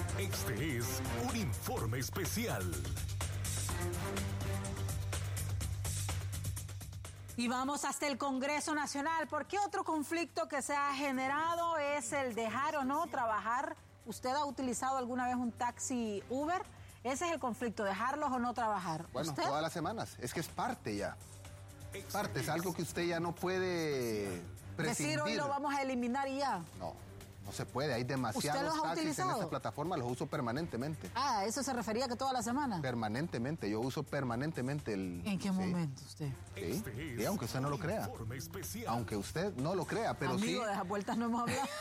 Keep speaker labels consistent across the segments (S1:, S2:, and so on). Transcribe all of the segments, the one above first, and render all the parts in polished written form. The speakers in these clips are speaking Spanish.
S1: Este es un informe especial.
S2: Y vamos hasta el Congreso Nacional, porque otro conflicto que se ha generado es el dejar o no trabajar. ¿Usted ha utilizado alguna vez un taxi Uber? Ese es el conflicto, dejarlos o no trabajar.
S3: Bueno,
S2: ¿Usted?
S3: todas las semanas. Es que es parte ya. Parte, es algo que usted ya no puede prescindir.
S2: Decir hoy lo vamos a eliminar y ya.
S3: No se puede. Hay demasiados taxis en esta plataforma. Los uso permanentemente.
S2: Ah, ¿eso se refería que toda la semana?
S3: Permanentemente. Yo uso permanentemente el...
S2: ¿En qué momento usted?
S3: Sí, aunque usted no lo crea. Aunque usted no lo crea, pero sí...
S2: Amigo, de esas vueltas no hemos hablado.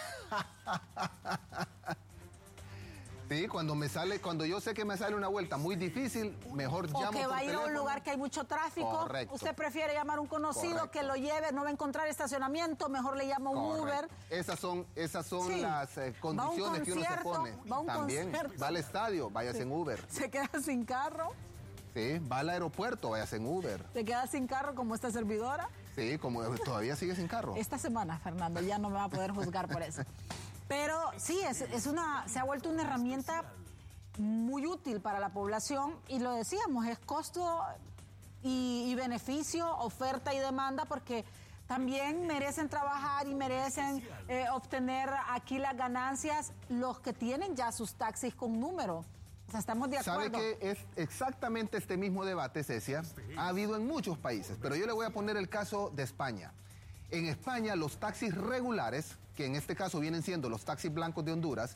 S3: Sí, cuando yo sé que me sale una vuelta muy difícil, mejor llamo por teléfono.
S2: O que va a ir a un lugar que hay mucho tráfico.
S3: Correcto.
S2: Usted prefiere llamar a un conocido que lo lleve, no va a encontrar estacionamiento, mejor le llama a un Uber.
S3: Esas son sí. Las condiciones que uno se pone. También va al estadio, váyase en Uber.
S2: Se queda sin carro.
S3: Sí, va al aeropuerto, váyase en Uber.
S2: Se queda sin carro como esta servidora.
S3: Sí, como todavía sigue sin carro.
S2: Esta semana, Fernando, ya no me va a poder juzgar por eso. Pero sí, se ha vuelto una herramienta muy útil para la población y lo decíamos, es costo y beneficio, oferta y demanda, porque también merecen trabajar y merecen obtener aquí las ganancias los que tienen ya sus taxis con número. O sea, estamos de acuerdo.
S3: ¿Sabe que es exactamente este mismo debate, Cecia? Ha habido en muchos países, pero yo le voy a poner el caso de España. En España, los taxis regulares, que en este caso vienen siendo los taxis blancos de Honduras,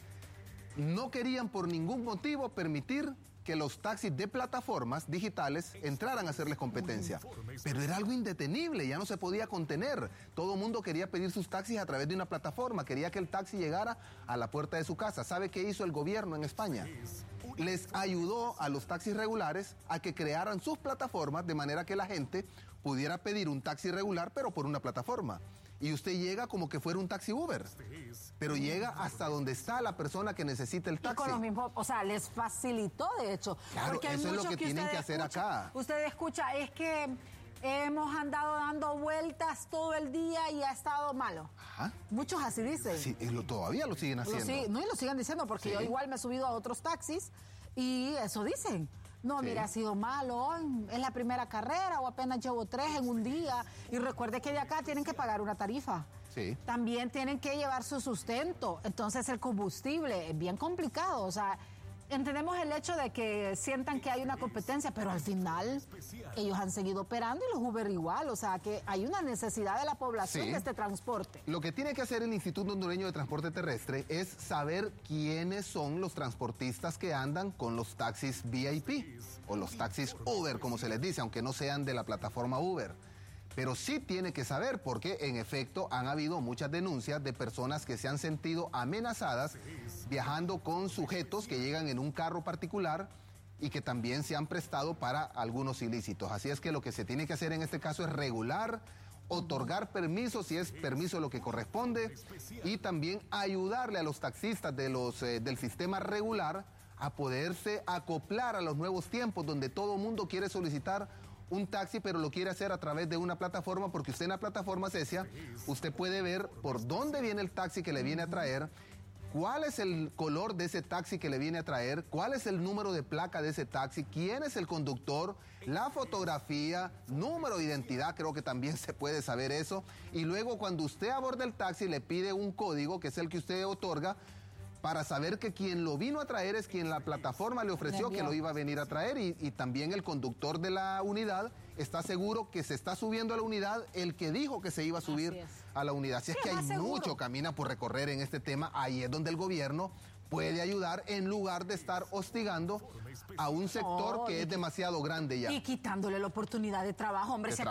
S3: no querían por ningún motivo permitir que los taxis de plataformas digitales entraran a hacerles competencia. Pero era algo indetenible, ya no se podía contener. Todo el mundo quería pedir sus taxis a través de una plataforma, quería que el taxi llegara a la puerta de su casa. ¿Sabe qué hizo el gobierno en España? Les ayudó a los taxis regulares a que crearan sus plataformas de manera que la gente pudiera pedir un taxi regular, pero por una plataforma. Y usted llega como que fuera un taxi Uber, pero llega hasta donde está la persona que necesita el taxi.
S2: Y con los mismos, o sea, les facilitó, de hecho.
S3: Claro,
S2: porque hay
S3: eso es lo que tienen que hacer acá.
S2: Usted escucha, es que hemos andado dando vueltas todo el día y ha estado malo.
S3: Ajá.
S2: Muchos así dicen.
S3: Sí, todavía lo siguen haciendo.
S2: Y lo siguen diciendo, porque yo igual me he subido a otros taxis y eso dicen. No, mira, ha sido malo, es la primera carrera o apenas llevo 3 en un día. Y recuerde que de acá tienen que pagar una tarifa.
S3: Sí.
S2: También tienen que llevar su sustento. Entonces el combustible es bien complicado. O sea, entendemos el hecho de que sientan que hay una competencia, pero al final ellos han seguido operando y los Uber igual. O sea, que hay una necesidad de la población de este transporte.
S3: Lo que tiene que hacer el Instituto Hondureño de Transporte Terrestre es saber quiénes son los transportistas que andan con los taxis VIP o los taxis Uber, como se les dice, aunque no sean de la plataforma Uber. Pero sí tiene que saber porque, en efecto, han habido muchas denuncias de personas que se han sentido amenazadas viajando con sujetos que llegan en un carro particular y que también se han prestado para algunos ilícitos. Así es que lo que se tiene que hacer en este caso es regular, otorgar permiso, si es permiso lo que corresponde, y también ayudarle a los taxistas del sistema regular a poderse acoplar a los nuevos tiempos donde todo mundo quiere solicitar un taxi, pero lo quiere hacer a través de una plataforma, porque usted en la plataforma, Cecia, usted puede ver por dónde viene el taxi que le viene a traer, cuál es el color de ese taxi que le viene a traer, cuál es el número de placa de ese taxi, quién es el conductor, la fotografía, número de identidad, creo que también se puede saber eso, y luego cuando usted aborda el taxi le pide un código, que es el que usted otorga, para saber que quien lo vino a traer es quien la plataforma le ofreció que lo iba a venir a traer, y también el conductor de la unidad está seguro que se está subiendo a la unidad el que dijo que se iba a subir a la unidad. Así es que hay mucho camino por recorrer en este tema. Ahí es donde el gobierno puede ayudar en lugar de estar hostigando a un sector que es demasiado grande ya.
S2: Y quitándole la oportunidad de trabajo, hombre.